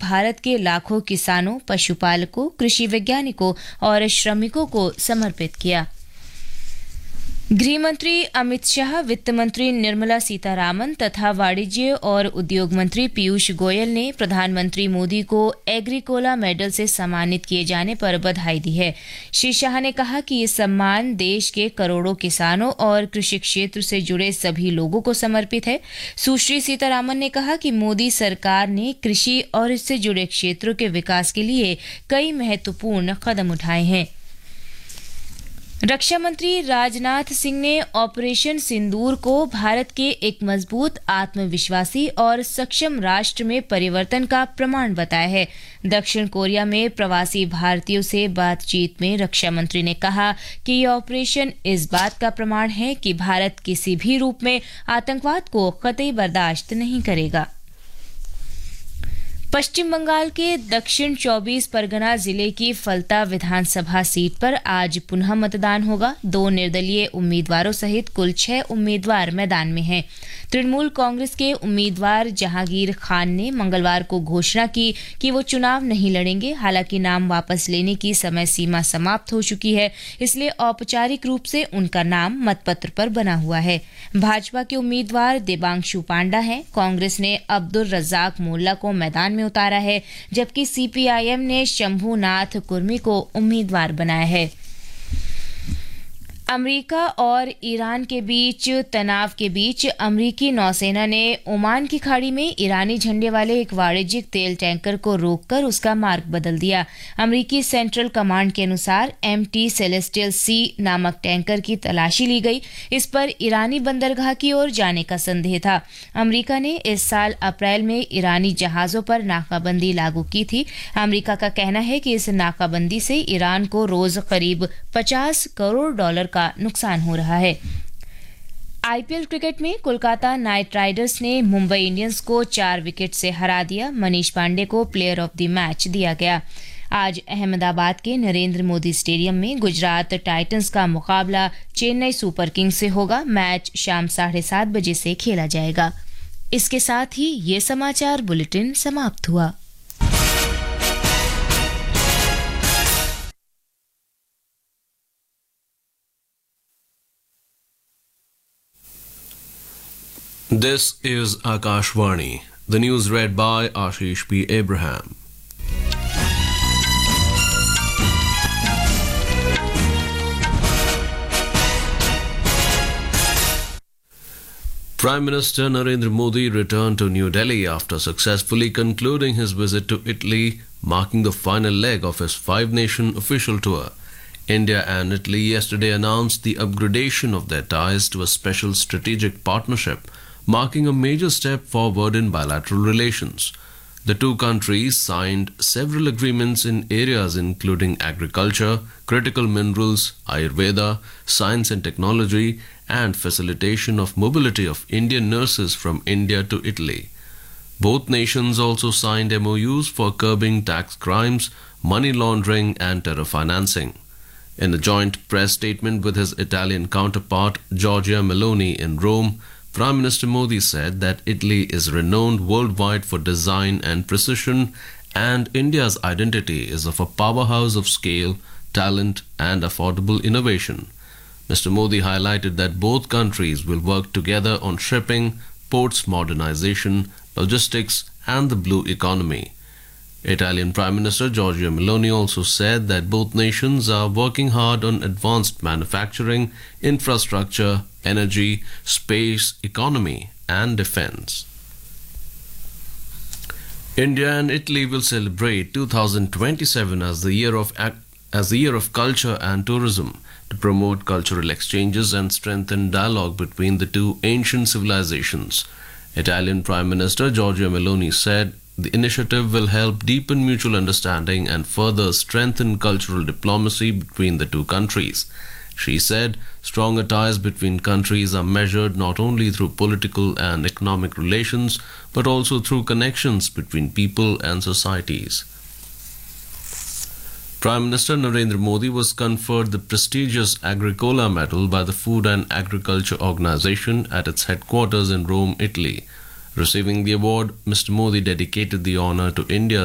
भारत के लाखों किसानों, पशुपालकों, कृषि वैज्ञानिकों और श्रमिकों को समर्पित किया। गृह मंत्री अमित शाह, वित्त मंत्री निर्मला सीतारामन तथा वाणिज्य और उद्योग मंत्री पीयूष गोयल ने प्रधानमंत्री मोदी को एग्रीकोला मेडल से सम्मानित किए जाने पर बधाई दी है। श्री शाह ने कहा कि ये सम्मान देश के करोड़ों किसानों और कृषि क्षेत्र से जुड़े सभी लोगों को समर्पित है। सुश्री सीतारामन ने कहा कि मोदी सरकार ने कृषि और इससे जुड़े क्षेत्रों के विकास के लिए कई महत्वपूर्ण कदम उठाए हैं। रक्षा मंत्री राजनाथ सिंह ने ऑपरेशन सिंदूर को भारत के एक मजबूत, आत्मविश्वासी और सक्षम राष्ट्र में परिवर्तन का प्रमाण बताया है। दक्षिण कोरिया में प्रवासी भारतीयों से बातचीत में रक्षा मंत्री ने कहा कि यह ऑपरेशन इस बात का प्रमाण है कि भारत किसी भी रूप में आतंकवाद को कतई बर्दाश्त नहीं करेगा। पश्चिम बंगाल के दक्षिण 24 परगना जिले की फलता विधानसभा सीट पर आज पुनः मतदान होगा। 2 निर्दलीय उम्मीदवारों सहित कुल 6 उम्मीदवार मैदान में हैं। तृणमूल कांग्रेस के उम्मीदवार जहांगीर खान ने मंगलवार को घोषणा की कि वो चुनाव नहीं लड़ेंगे। हालांकि नाम वापस लेने की समय सीमा समाप्त हो चुकी है, इसलिए औपचारिक रूप से उनका नाम मतपत्र पर बना हुआ है। भाजपा के उम्मीदवार देबांशु पांडा हैं। कांग्रेस ने अब्दुल रज्जाक मोल्ला को मैदान में उतारा है, जबकि सीपीआईएम ने शंभुनाथ कुर्मी को उम्मीदवार बनाया है। अमेरिका और ईरान के बीच तनाव के बीच अमेरिकी नौसेना ने ओमान की खाड़ी में ईरानी झंडे वाले एक वाणिज्यिक तेल टैंकर को रोककर उसका मार्ग बदल दिया। अमेरिकी सेंट्रल कमांड के अनुसार MT सेलेस्टियल सी नामक टैंकर की तलाशी ली गई। इस पर ईरानी बंदरगाह की ओर जाने का संदेह था। अमेरिका ने इस साल अप्रैल में ईरानी जहाजों पर नाकाबंदी लागू की थी। अमेरिका का कहना है कि इस नाकाबंदी से ईरान को रोज करीब $50 करोड़ का नुकसान हो रहा है। आईपीएल क्रिकेट में कोलकाता नाइट राइडर्स ने मुंबई इंडियंस को 4 विकेट से हरा दिया। मनीष पांडे को प्लेयर ऑफ द मैच दिया गया। आज अहमदाबाद के नरेंद्र मोदी स्टेडियम में गुजरात टाइटंस का मुकाबला चेन्नई सुपर किंग्स से होगा। मैच शाम 7:30 बजे से खेला जाएगा। इसके साथ ही ये समाचार बुलेटिन समाप्त हुआ। This is Akashvani. The news read by Ashish P. Abraham. Prime Minister Narendra Modi returned to New Delhi after successfully concluding his visit to Italy, marking the final leg of his 5-nation official tour. India and Italy yesterday announced the upgradation of their ties to a special strategic partnership, marking a major step forward in bilateral relations. The two countries signed several agreements in areas including agriculture, critical minerals, Ayurveda, science and technology, and facilitation of mobility of Indian nurses from India to Italy. Both nations also signed MOUs for curbing tax crimes, money laundering, and terror financing. In a joint press statement with his Italian counterpart Giorgia Meloni in Rome, Prime Minister Modi said that Italy is renowned worldwide for design and precision, and India's identity is of a powerhouse of scale, talent, and affordable innovation. Mr. Modi highlighted that both countries will work together on shipping, ports modernization, logistics, and the blue economy. Italian Prime Minister Giorgia Meloni also said that both nations are working hard on advanced manufacturing, infrastructure, energy, space, economy, and defense. India and Italy will celebrate 2027 as the year of culture and tourism to promote cultural exchanges and strengthen dialogue between the two ancient civilizations. Italian Prime Minister Giorgia Meloni said the initiative will help deepen mutual understanding and further strengthen cultural diplomacy between the two countries. She said stronger ties between countries are measured not only through political and economic relations, but also through connections between people and societies. Prime Minister Narendra Modi was conferred the prestigious Agricola Medal by the Food and Agriculture Organization at its headquarters in Rome, Italy. Receiving the award, Mr. Modi dedicated the honor to India's